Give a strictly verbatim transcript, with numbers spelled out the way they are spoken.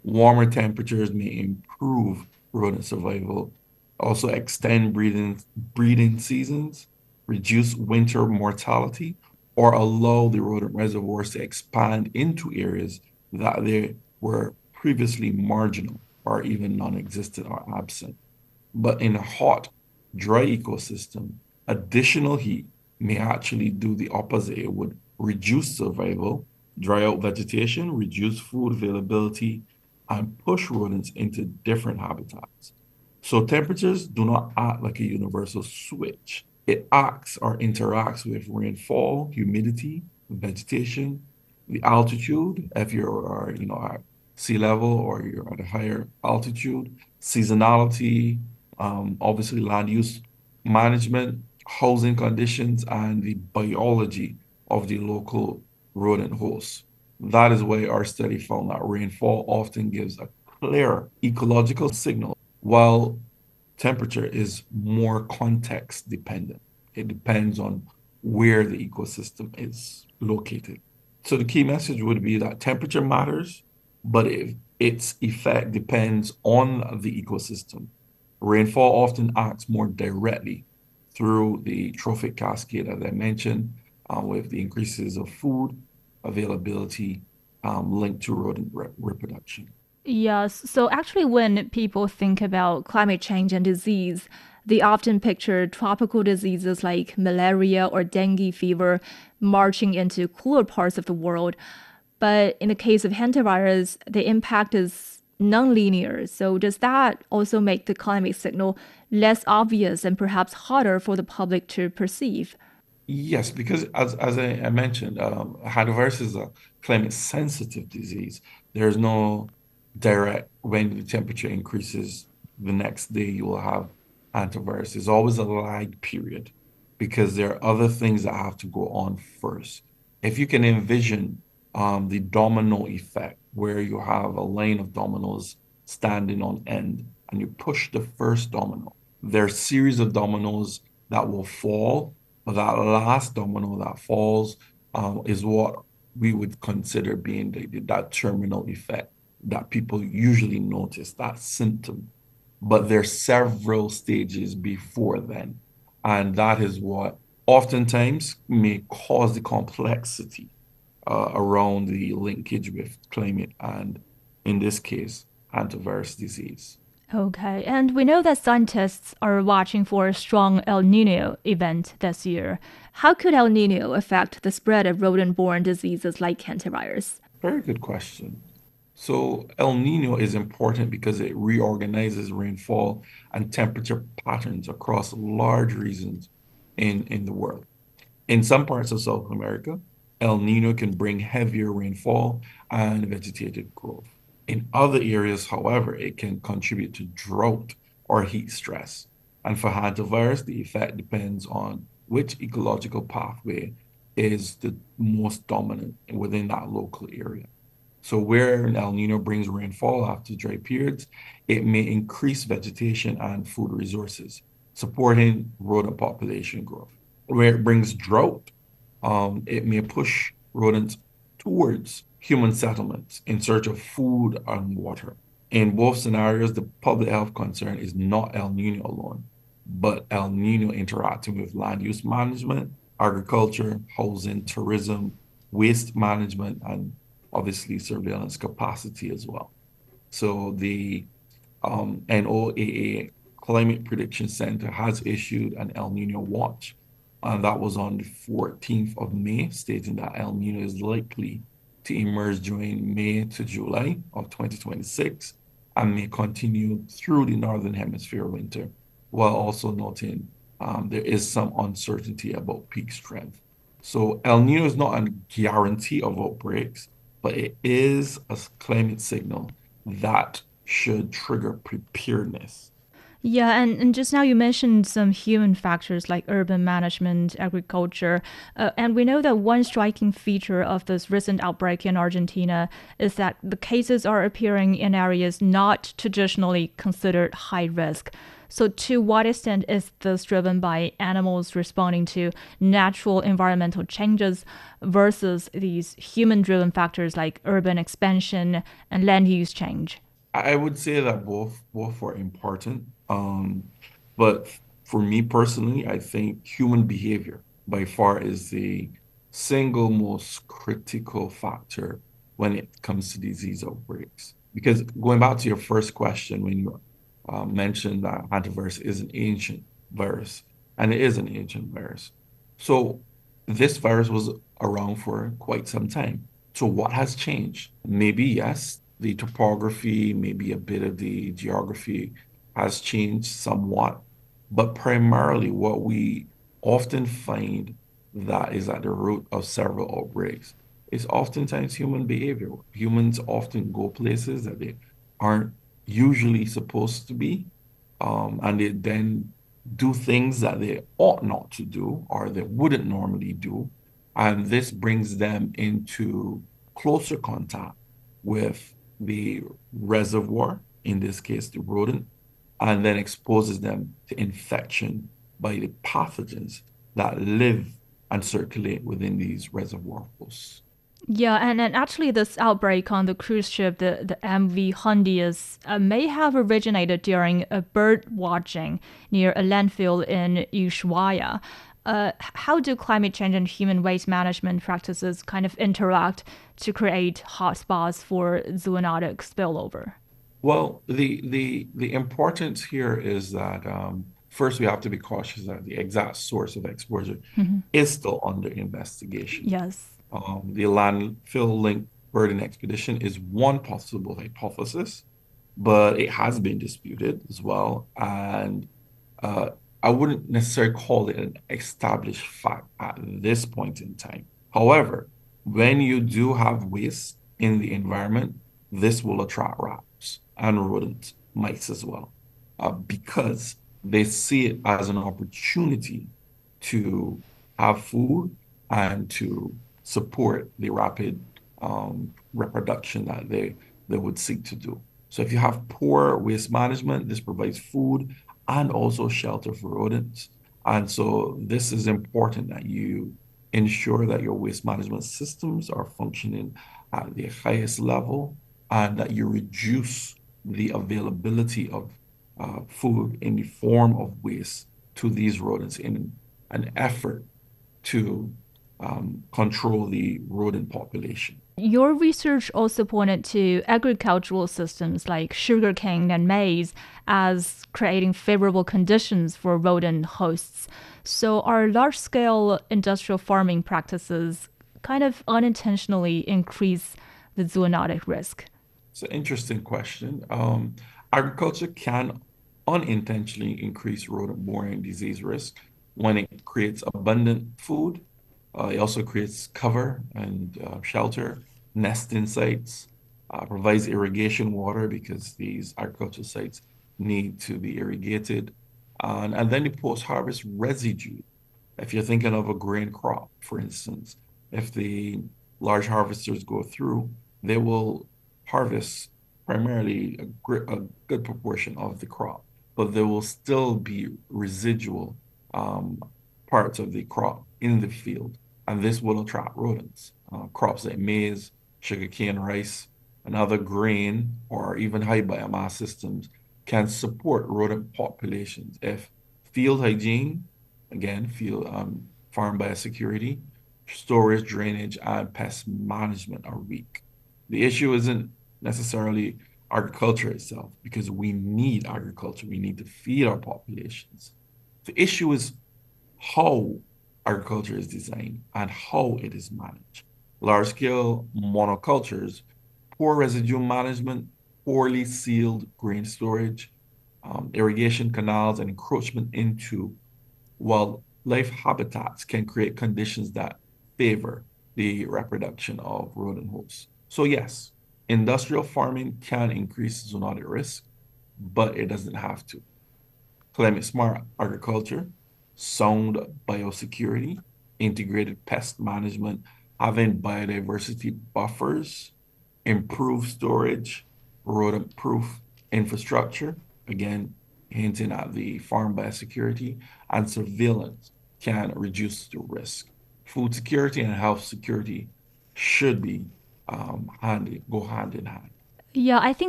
Warmer temperatures may improve rodent survival, also extend breeding, breeding seasons, reduce winter mortality, or allow the rodent reservoirs to expand into areas that they were previously marginal or even non-existent or absent. But in a hot, dry ecosystem, additional heat may actually do the opposite. It would reduce survival, dry out vegetation, reduce food availability, and push rodents into different habitats. So temperatures do not act like a universal switch. It acts or interacts with rainfall, humidity, vegetation, the altitude, if you're, you know, at sea level or you're at a higher altitude, seasonality, um, obviously land use management, housing conditions, and the biology of the local rodent hosts. That is why our study found that rainfall often gives a clear ecological signal, while temperature is more context dependent. It depends on where the ecosystem is located. So the key message would be that temperature matters, but if its effect depends on the ecosystem. Rainfall often acts more directly through the trophic cascade, as I mentioned, uh, with the increases of food availability um, linked to rodent re- reproduction. Yes. So actually, when people think about climate change and disease, they often picture tropical diseases like malaria or dengue fever marching into cooler parts of the world. But in the case of hantavirus, the impact is non-linear. So does that also make the climate signal less obvious and perhaps harder for the public to perceive? Yes, because as as I, I mentioned, um, hantavirus is a climate sensitive disease. There's no direct when the temperature increases, the next day you will have hantavirus. There's always a lag period because there are other things that have to go on first. If you can envision um, the domino effect, where you have a line of dominoes standing on end and you push the first domino, there are a series of dominoes that will fall, but that last domino that falls um, is what we would consider being the, the- that terminal effect that people usually notice, that symptom. But there's several stages before then. And that is what oftentimes may cause the complexity uh, around the linkage with climate and, in this case, hantavirus disease. Okay, and we know that scientists are watching for a strong El Nino event this year. How could El Nino affect the spread of rodent borne diseases like hantavirus? Very good question. So El Nino is important because it reorganizes rainfall and temperature patterns across large regions in, in the world. In some parts of South America, El Nino can bring heavier rainfall and vegetative growth. In other areas, however, it can contribute to drought or heat stress. And for hantavirus, the effect depends on which ecological pathway is the most dominant within that local area. So where an El Nino brings rainfall after dry periods, it may increase vegetation and food resources, supporting rodent population growth. Where it brings drought, um, it may push rodents towards human settlements in search of food and water. In both scenarios, the public health concern is not El Nino alone, but El Nino interacting with land use management, agriculture, housing, tourism, waste management, and obviously surveillance capacity as well. So the um, NOAA Climate Prediction Center has issued an El Nino watch, and that was on the fourteenth of May, stating that El Nino is likely to emerge during May to July of twenty twenty-six and may continue through the Northern Hemisphere winter, while also noting um, there is some uncertainty about peak strength. So El Nino is not a guarantee of outbreaks, but it is a climate signal that should trigger preparedness. Yeah, and, and just now you mentioned some human factors like urban management, agriculture. Uh, and we know that one striking feature of this recent outbreak in Argentina is that the cases are appearing in areas not traditionally considered high risk. So, to what extent is this driven by animals responding to natural environmental changes versus these human driven factors like urban expansion and land use change? I would say that both both are important. Um, but for me personally, I think human behavior by far is the single most critical factor when it comes to disease outbreaks. Because going back to your first question, when you uh, mentioned that hantavirus is an ancient virus, and it is an ancient virus. So this virus was around for quite some time. So what has changed? Maybe yes, the topography, maybe a bit of the geography has changed somewhat, but primarily what we often find that is at the root of several outbreaks is oftentimes human behavior. Humans often go places that they aren't usually supposed to be, um, and they then do things that they ought not to do or they wouldn't normally do. And this brings them into closer contact with the reservoir, in this case, the rodent, and then exposes them to infection by the pathogens that live and circulate within these reservoir hosts. Yeah, and, and actually, this outbreak on the cruise ship, the, the M V Hondius, uh, may have originated during a bird watching near a landfill in Ushuaia. Uh, how do climate change and human waste management practices kind of interact to create hotspots for zoonotic spillover? Well, the the the importance here is that um, first we have to be cautious that the exact source of exposure is still under investigation. Yes. Um, the landfill link burden expedition is one possible hypothesis, but it has been disputed as well. And uh, I wouldn't necessarily call it an established fact at this point in time. However, when you do have waste in the environment, this will attract rats and rodent mice as well, uh, because they see it as an opportunity to have food and to support the rapid um, reproduction that they they would seek to do. So if you have poor waste management, this provides food and also shelter for rodents. And so this is important that you ensure that your waste management systems are functioning at the highest level and that you reduce the availability of uh, food in the form of waste to these rodents in an effort to um, control the rodent population. Your research also pointed to agricultural systems like sugarcane and maize as creating favorable conditions for rodent hosts. So, are large scale industrial farming practices kind of unintentionally increase the zoonotic risk? It's an interesting question. Um, agriculture can unintentionally increase rodent-borne disease risk when it creates abundant food. Uh, it also creates cover and uh, shelter, nesting sites, uh, provides irrigation water because these agricultural sites need to be irrigated. And, and then the post-harvest residue. If you're thinking of a grain crop, for instance, if the large harvesters go through, they will harvest primarily a, gr- a good proportion of the crop, but there will still be residual um, parts of the crop in the field, and this will attract rodents. Uh, crops like maize, sugarcane, rice, and other grain or even high biomass systems can support rodent populations if field hygiene, again, field um, farm biosecurity, storage, drainage, and pest management are weak. The issue isn't necessarily agriculture itself, because we need agriculture. We need to feed our populations. The issue is how agriculture is designed and how it is managed. Large-scale monocultures, poor residue management, poorly sealed grain storage, um, irrigation canals, and encroachment into wildlife habitats can create conditions that favor the reproduction of rodent hosts. So yes, industrial farming can increase zoonotic risk, but it doesn't have to. Climate smart agriculture, sound biosecurity, integrated pest management, having biodiversity buffers, improved storage, rodent proof infrastructure, again, hinting at the farm biosecurity and surveillance can reduce the risk. Food security and health security should be um, hand, go hand in hand. Yeah, I think